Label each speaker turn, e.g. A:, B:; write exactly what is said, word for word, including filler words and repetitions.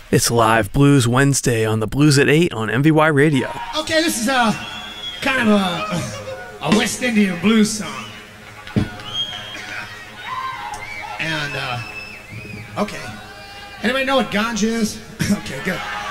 A: It's Live Blues Wednesday on the Blues at eight on M V Y Radio.
B: Okay, this is a kind of a, a West Indian blues song. And, uh, okay. Anybody know what ganja is? Okay, good.